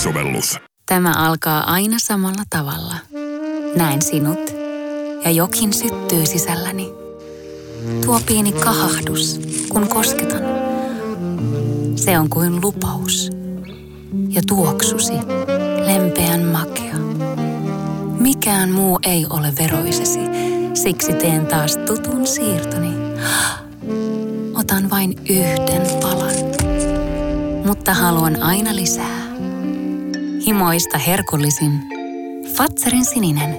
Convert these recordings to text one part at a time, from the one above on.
Puhelin-äpisovellus. Tämä alkaa aina samalla tavalla. Näen sinut ja jokin syttyy sisälläni. Tuo pieni kahahdus, kun kosketan. Se on kuin lupaus. Ja tuoksusi, lempeän makea. Mikään muu ei ole veroisesi, siksi teen taas tutun siirtoni. Otan vain yhden palan, mutta haluan aina lisää. Himoista herkullisin Fazerin sininen.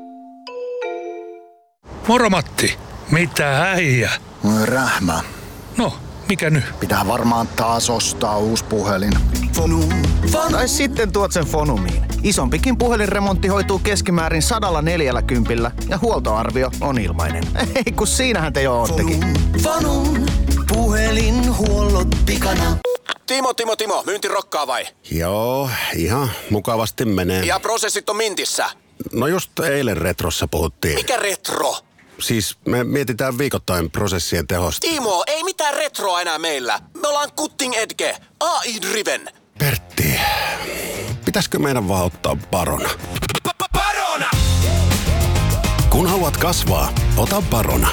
Moro Matti, mitä äijä? Rähmä. No, mikä nyt? Pitää varmaan taas ostaa uusi puhelin. Tai sitten tuot sen Fonumiin. Isompikin puhelinremontti hoituu keskimäärin 140 ja huoltoarvio on ilmainen. Ei kun siinähän te jo oottekin. Fonum, puhelinhuollot pikana. Timo, myynti rokkaa vai? Joo, ihan mukavasti menee. Ja prosessit on mintissä? No just eilen retrossa puhuttiin. Mikä retro? Siis me mietitään viikoittain prosessien tehosta. Timo, ei mitään retroa enää meillä. Me ollaan cutting edge, AI-driven. Pertti, pitäisikö meidän vaan ottaa Barona? Barona! Kun haluat kasvaa, ota Barona.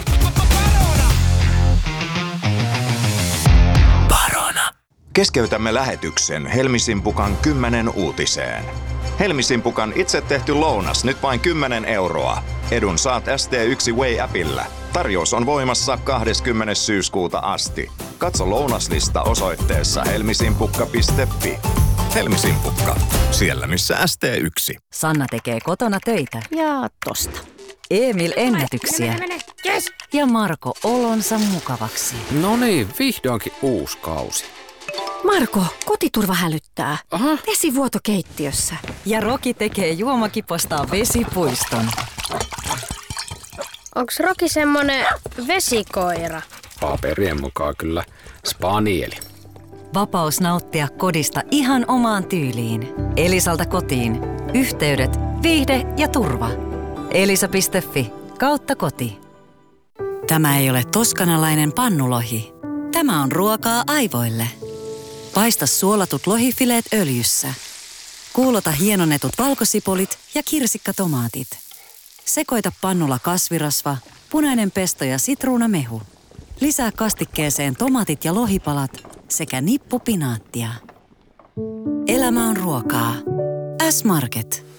Barona. Keskeytämme lähetyksen Helmisimpukan 10 uutiseen. Helmisimpukan itse tehty lounas nyt vain 10 €. Edun saat ST1 Way-appillä. Tarjous on voimassa 20. syyskuuta asti. Katso lounaslista osoitteessa helmisimpukka.fi. Helmisimpukka. Siellä missä ST1. Sanna tekee kotona töitä. Ja tosta. Emil ennätyksiä. Yes. Ja Marko olonsa mukavaksi. No niin, vihdoinkin uusi kausi. Marko, kotiturva hälyttää. Aha. Vesivuoto keittiössä. Ja Roki tekee juomakipostaan vesipuiston. Onks Roki semmonen vesikoira? Paperien mukaan kyllä spanieli. Vapaus nauttia kodista ihan omaan tyyliin. Elisalta kotiin. Yhteydet, viihde ja turva. Elisa.fi/koti. Tämä ei ole toskanalainen pannulohi. Tämä on ruokaa aivoille. Paista suolatut lohifileet öljyssä. Kuulota hienonnetut valkosipulit ja kirsikkatomaatit. Sekoita pannulla kasvirasva, punainen pesto ja sitruunamehu. Lisää kastikkeeseen tomaatit ja lohipalat sekä nippu pinaattia. Elämä on ruokaa. S-Market.